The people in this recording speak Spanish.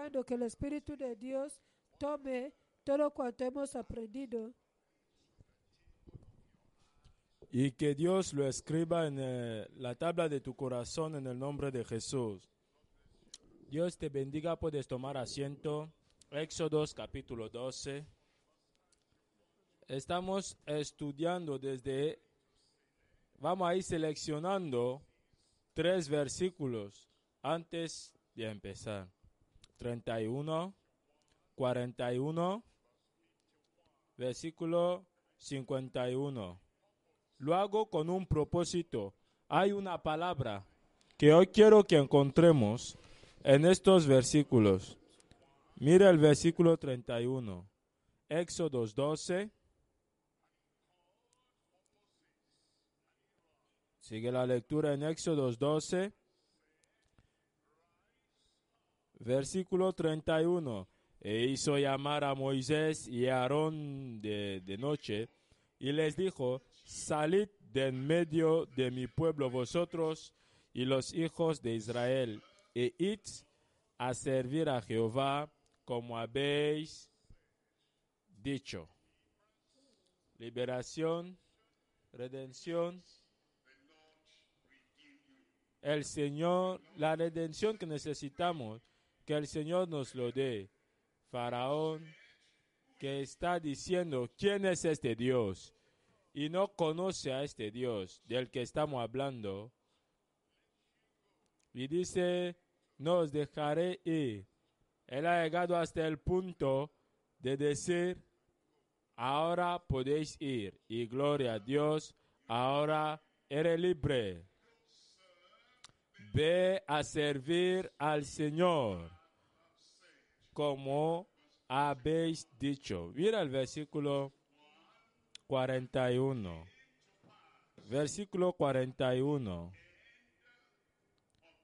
Que el Espíritu de Dios tome todo cuanto hemos aprendido y que Dios lo escriba en la tabla de tu corazón en el nombre de Jesús. Dios te bendiga, puedes tomar asiento. Éxodos capítulo 12. Estamos estudiando vamos a ir seleccionando 3 versículos antes de empezar. 31, 41, versículo 51. Lo hago con un propósito. Hay una palabra que hoy quiero que encontremos en estos versículos. Mira el versículo 31. Éxodos 12. Sigue la lectura en Éxodos 12. Versículo 31. E hizo llamar a Moisés y a Aarón de noche y les dijo: salid de en medio de mi pueblo vosotros y los hijos de Israel, e id a servir a Jehová como habéis dicho. Liberación, redención. El Señor, la redención que necesitamos, que el Señor nos lo dé. Faraón, que está diciendo: ¿quién es este Dios? Y no conoce a este Dios del que estamos hablando. Y dice: no os dejaré ir. Él ha llegado hasta el punto de decir: ahora podéis ir. Y gloria a Dios, ahora eres libre. Ve a servir al Señor como habéis dicho. Mira el versículo 41. Versículo 41.